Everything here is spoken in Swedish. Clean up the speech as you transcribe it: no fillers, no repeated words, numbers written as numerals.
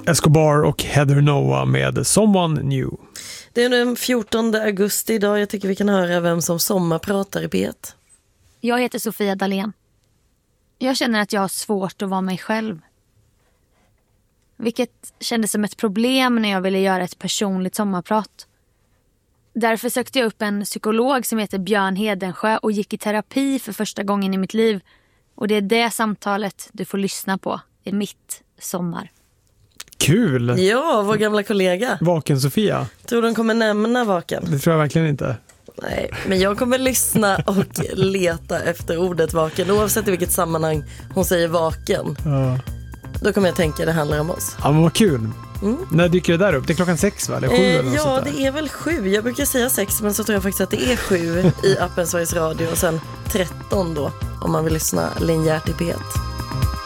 Escobar och Heather Noah med Someone New. Det är den 14 augusti idag. Jag tycker vi kan höra vem som sommarpratar i P1. Jag heter Sofia Dalén. Jag känner att jag har svårt att vara mig själv. Vilket kändes som ett problem när jag ville göra ett personligt sommarprat. Därför sökte jag upp en psykolog som heter Björn Hedensjö och gick i terapi för första gången i mitt liv. Och det är det samtalet du får lyssna på i mitt sommar. Kul! Ja, vår gamla kollega. Vaken Sofia. Tror de kommer nämna Vaken? Det tror jag verkligen inte. Nej, men jag kommer lyssna och leta efter ordet vaken. Oavsett i vilket sammanhang hon säger vaken. Ja. Då kommer jag tänka att det handlar om oss. Ja, men vad kul. När dyker det där upp? Det är 6:00 va? Eller 7 eller något ja, sånt där. det är väl 7. Jag brukar säga 6, men så tror jag faktiskt att det är 7 i appen Sveriges Radio. Och sen 13 då, om man vill lyssna linjärt i P1.